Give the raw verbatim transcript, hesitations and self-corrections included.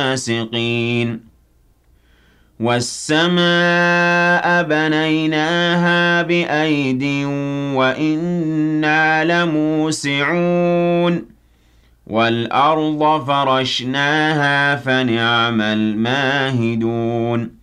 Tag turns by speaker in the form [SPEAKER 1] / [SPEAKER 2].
[SPEAKER 1] فاسقين والسماء بنيناها بأيد وإنا لموسعون والأرض فرشناها فنعم الماهدون